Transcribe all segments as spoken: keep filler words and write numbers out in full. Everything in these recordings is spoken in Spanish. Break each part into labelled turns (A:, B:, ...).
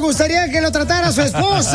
A: gustaría que lo tratara su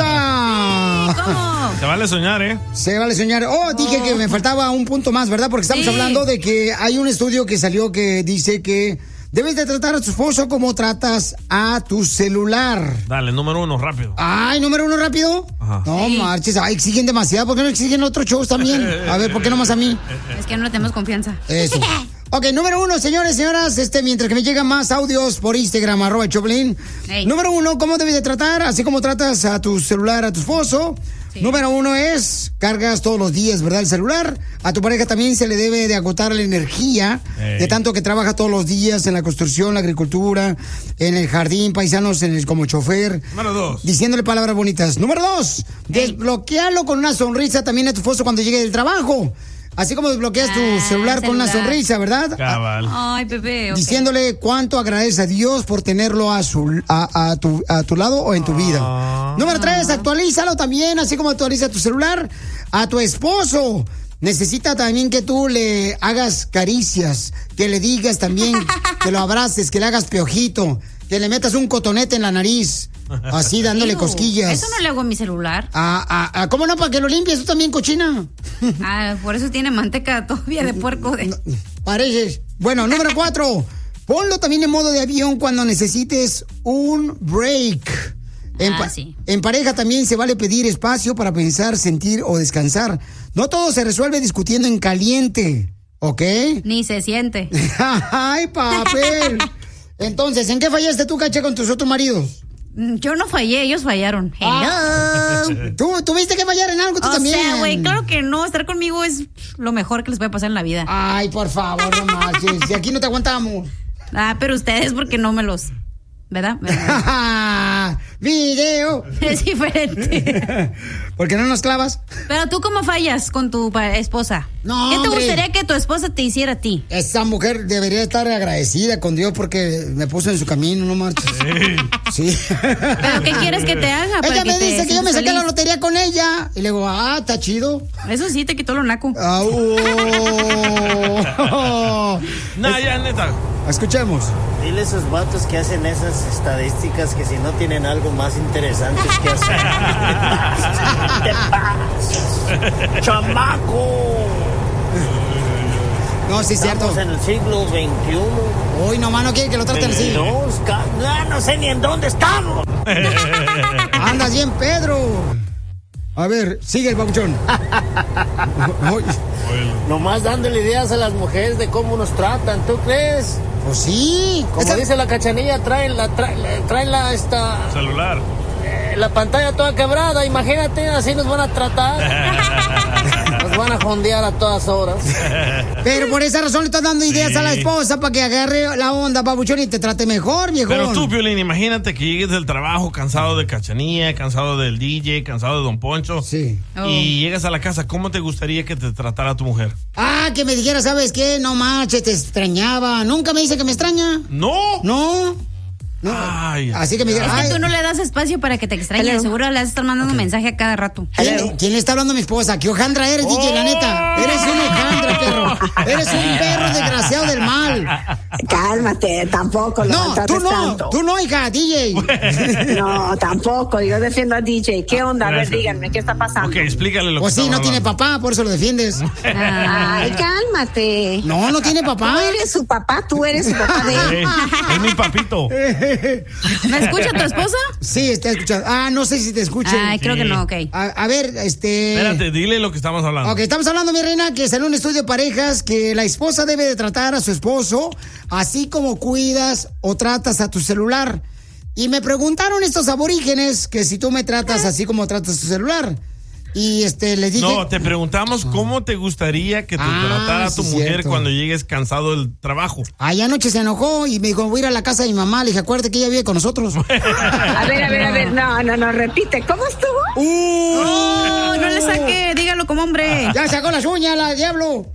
A: esposa?
B: ¿Cómo? Se vale soñar, ¿eh?
A: Se vale soñar. Oh, dije oh. que me faltaba un punto más, ¿verdad? Porque estamos sí. hablando de que hay un estudio que salió que dice que debes de tratar a tu esposo como tratas a tu celular.
B: Dale, número uno, rápido.
A: Ay, número uno, rápido. Ajá. No sí. marches, ay, exigen demasiado. ¿Por qué no exigen otros shows también? A ver, ¿por qué nomás a mí?
C: Es que no le tenemos confianza.
A: Eso. Ok, número uno, señores, señoras, este, mientras que me llegan más audios por Instagram, arroba Choplin. Hey. Número uno, ¿cómo debes de tratar? Así como tratas a tu celular, a tu esposo. Sí. Número uno es, cargas todos los días, ¿verdad? El celular. A tu pareja también se le debe de agotar la energía, hey. de tanto que trabaja todos los días en la construcción, la agricultura, en el jardín, paisanos, en el, como chofer.
B: Número dos.
A: Diciéndole palabras bonitas. Número dos, hey. desbloquealo con una sonrisa también a tu esposo cuando llegue del trabajo. Así como desbloqueas tu ah, celular con una sonrisa, ¿verdad?
B: Cabal.
C: Ay, Pepe. Okay.
A: Diciéndole cuánto agradeces a Dios por tenerlo a su a, a, tu, a tu lado o en tu vida. Ah. Número tres, actualízalo también, así como actualiza tu celular a tu esposo. Necesita también que tú le hagas caricias, que le digas también, que lo abraces, que le hagas piojito, que le metas un cotonete en la nariz. Así, dándole Ew, cosquillas.
C: Eso no le hago a mi celular.
A: Ah, ah, ah, ¿cómo no? Para que lo limpies, tú también, cochina.
C: Ah, por eso tiene manteca todavía de puerco. De...
A: No, pareces. Bueno, número cuatro. Ponlo también en modo de avión cuando necesites un break. En,
C: ah,
A: pa-
C: sí.
A: en pareja también se vale pedir espacio para pensar, sentir o descansar. No todo se resuelve discutiendo en caliente, ¿ok?
C: Ni se siente.
A: Ay, papel. Entonces, ¿en qué fallaste tú, Cacha, con tus otros maridos?
C: Yo no fallé, ellos fallaron. Hello.
A: Ah, ¿Tú tuviste que fallar en algo tú
C: o
A: también?
C: O sea, güey, claro que no. Estar conmigo es lo mejor que les puede pasar en la vida.
A: Ay, por favor, no marches. Si aquí no te aguantamos.
C: Ah, pero ustedes porque no me los... ¿Verdad? ¿Verdad?
A: Video.
C: Es diferente.
A: ¿Por qué no nos clavas?
C: Pero tú, ¿cómo fallas con tu esposa?
A: No,
C: ¿Qué te
A: hombre.
C: gustaría que tu esposa te hiciera a ti?
A: Esa mujer debería estar agradecida con Dios porque me puso en su camino, no marches. Sí. sí.
C: ¿Pero qué quieres que te haga?
A: Ella me
C: que
A: dice que yo me saqué
C: feliz?
A: la lotería con ella. Y le digo, ah, está chido.
C: Eso sí, te quitó lo naco.
A: Ah, oh.
B: No, ya, neta.
A: Escuchemos.
D: Dile a esos vatos que hacen esas estadísticas que si no tienen algo más interesante que hacer. ¿Qué te pasas? ¡Chamaco!
A: No, sí es cierto.
D: Estamos en el siglo veintiuno.
A: Uy, nomás no quiere que lo traten así.
D: No, no sé ni en dónde estamos.
A: Andas bien, Pedro. A ver, sigue el babuchón.
D: Nomás dándole ideas a las mujeres de cómo nos tratan, ¿tú crees?
A: Pues sí.
D: Como
A: Esta...
D: dice la Cachanilla, traen la, traen, traen la, esta...
B: Celular.
D: Eh, la pantalla toda quebrada, imagínate, así nos van a tratar. Nos van a jondear a todas horas.
A: Pero por esa razón le estás dando ideas sí. a la esposa para que agarre la onda, babuchón, y te trate mejor, viejo.
B: Pero tú, Piolín, imagínate que llegues del trabajo cansado de Cachanilla, cansado del D J, cansado de Don Poncho.
A: Sí.
B: Y
C: Oh.
B: llegas a la casa, ¿cómo te gustaría que te tratara tu mujer?
A: Ah, que me dijera, ¿sabes qué? No manches, te extrañaba. Nunca me dice que me extraña.
B: No.
A: No. No.
B: Ay,
A: Así que me dijera,
C: Es que
A: ay,
C: tú no le das espacio para que te extrañe.
A: Hello.
C: Seguro le has estar mandando
A: Okay.
C: mensaje a cada rato.
A: ¿Quién, ¿Quién le está hablando a mi esposa? ¿Qué hojandra eres,
B: Oh.
A: D J, la neta? Eres un hojandra, perro. Eres un perro desgraciado del mal.
E: Cálmate, tampoco lo
A: No,
E: maltrates
A: tú no,
E: tanto.
A: tú no, hija, D J.
E: No, tampoco, yo defiendo a D J. ¿Qué onda? A ver,
B: Gracias.
E: díganme, ¿qué está pasando?
B: Ok, explícale lo
A: O
B: que
A: sí, no
B: estamos
A: tiene
B: hablando.
A: papá, por eso lo defiendes.
E: Ay, cálmate.
A: No, no tiene papá.
E: Tú eres su papá, tú eres su papá de él.
B: Eh, es mi papito.
C: ¿Me escucha tu esposa?
A: Sí, está escuchando. Ah, no sé si te escucha.
C: Ay, creo
B: Sí.
C: que no, ok.
A: A, a ver, este...
B: Espérate, dile lo que estamos hablando.
A: Ok, estamos hablando, mi reina, que salió un estudio de parejas que la esposa debe de tratar a su esposo así como cuidas o tratas a tu celular. Y me preguntaron estos aborígenes que si tú me tratas así como tratas tu celular. Y este, les dije...
B: No, te preguntamos cómo te gustaría que te
A: Ah,
B: tratara tu
A: sí,
B: mujer
A: cierto.
B: cuando llegues cansado del trabajo.
A: Ay, anoche se enojó y me dijo, voy a ir a la casa de mi mamá. Le dije, acuérdate que ella vive con nosotros.
E: A ver, a ver, a ver, no, no, no, repite, ¿cómo estuvo?
A: ¡Uh!
C: Oh, no le saque, dígalo como hombre.
A: Ya sacó las uñas, la diablo.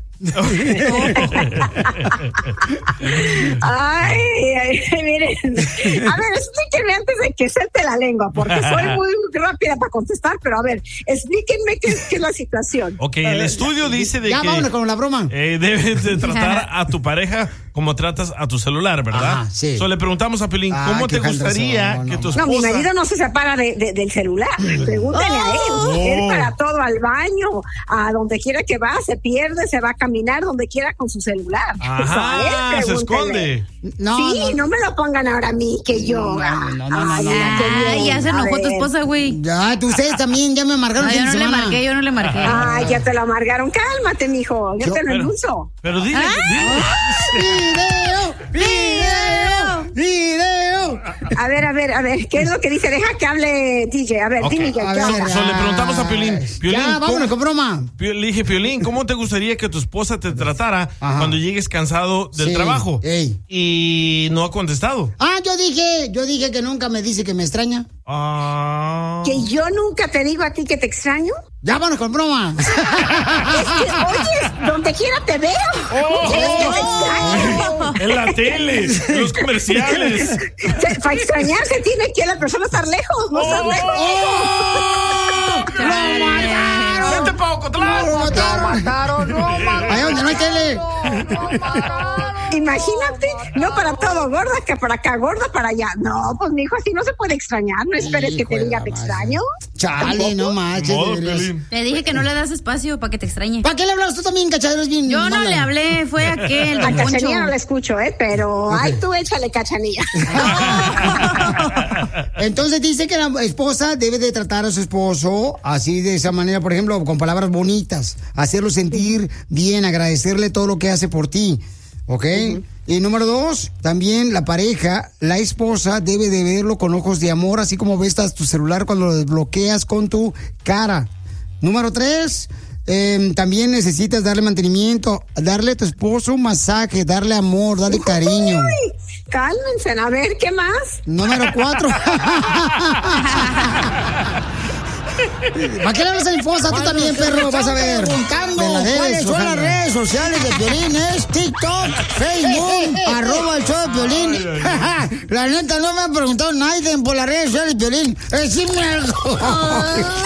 E: Ay, ay, miren. A ver, explíquenme antes de que suelte la lengua, porque soy muy rápida para contestar, pero a ver, explíquenme qué, qué es la situación.
B: Ok, el estudio dice de
A: Ya,
B: que
A: vámonos con la broma.
B: eh, debes de tratar a tu pareja como tratas a tu celular, ¿verdad?
A: Ajá, sí.
B: So, le preguntamos a Piolín,
A: Ah,
B: ¿cómo
A: qué
B: te gustaría
A: razón,
B: que
A: no.
B: tu esposa...
E: No, mi marido no se separa de, de- del celular. Pregúntale a él.
B: Oh.
E: Él para todo, al baño, a donde quiera que va, se pierde, se va a caminar donde quiera con su celular.
B: Ajá,
E: Eso a él,
B: se
E: pregúntele.
B: esconde.
A: No,
E: sí,
A: no.
E: no. me lo pongan ahora a mí, que yo.
A: No, no, no, no,
E: Ay,
A: no,
E: mira, qué
C: Ay,
E: bien.
C: ya se
E: A
C: enojó tu
E: ver.
C: esposa, güey.
A: Ya, tú, ustedes también ya me amargaron
C: No,
A: el
C: yo
A: fin
C: no
A: de
C: le
A: semana.
C: marqué, yo no le marqué.
E: Ay, ya te lo amargaron. Cálmate, mijo. Yo,
A: Yo-
E: te lo
B: pero-
E: endulzo.
B: Pero dile,
C: Ah.
B: dile.
A: ¡Video! ¡Video! ¡Video!
E: A ver, a ver, a ver. ¿Qué es lo que dice? Deja que hable D J. A ver,
B: Ok,
E: dime ya.
A: A
E: ¿qué
A: ver,
E: onda?
B: So, le preguntamos a Piolín. Piolín,
A: Ya, vámonos
B: ¿cómo-
A: con broma.
B: Pio- Le dije, Piolín, ¿cómo te gustaría que tu esposa te tratara
A: Ajá.
B: cuando llegues cansado del
A: Sí,
B: trabajo?
A: ey.
B: Y no ha contestado.
A: Ah, yo dije, yo dije que nunca me dice que me extraña.
B: Ah.
E: ¿Que yo nunca te digo a ti que te extraño?
A: Ya, vámonos con broma.
E: Es que, oye, donde quiera te veo.
B: Oh,
E: Es que te extraño.
B: En la tele, en los comerciales.
E: Se- Para extrañarse tiene que la persona estar lejos, no estar lejos.
A: ¡Oh! ¡Lo mataron!
B: ¡Vete pa' Ocotlán!
A: ¡Lo mataron! Allá donde no hay tele.
E: Imagínate, no para todo, gorda, que para acá, gorda, para allá. No, pues mi hijo, así no se puede extrañar. No esperes que
A: Hijo
E: te
A: de
E: diga
A: la
E: te
A: madre.
E: extraño.
A: Chale, no manches.
B: Modo,
A: de veras.
B: Piolín.
C: Te dije que no le das espacio para que te extrañe.
A: ¿Para qué le hablas tú también, cachadero? Es bien
C: Yo no
A: mala.
C: le hablé, fue aquel,
E: A
C: don Poncho.
E: Cachanilla no la escucho, ¿eh? Pero, ay, tú échale Cachanilla.
A: Entonces dice que la esposa debe de tratar a su esposo así de esa manera, por ejemplo, con palabras bonitas, hacerlo sentir bien, agradecerle todo lo que hace por ti, ¿ok? Y número dos, también la pareja, la esposa debe de verlo con ojos de amor, así como ves a tu celular cuando lo desbloqueas con tu cara. Número tres, eh, también necesitas darle mantenimiento, darle a tu esposo un masaje, darle amor, darle cariño.
E: Ay, cálmense, a ver, ¿qué más?
A: Número cuatro. ¿Para qué le hablas a la esposa? Tú también, perro, vas a ver.
F: Preguntando
A: Veladez,
F: cuáles son las
A: ojalá.
F: redes sociales de Piolín, es TikTok, Facebook, arroba el show de Piolín. La neta, no me ha preguntado nadie por las redes sociales de Piolín. Decime algo.